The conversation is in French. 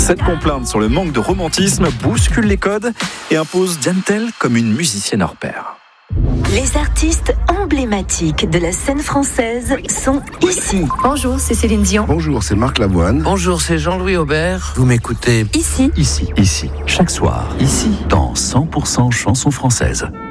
Cette complainte sur le manque de romantisme bouscule les codes et impose Diane Tell comme une musicienne hors pair. Les artistes emblématiques de la scène française sont ici. Bonjour, c'est Céline Dion. Bonjour, c'est Marc Lavoine. Bonjour, c'est Jean-Louis Aubert. Vous m'écoutez Ici. Ici, chaque soir, ici, dans 100% chansons françaises.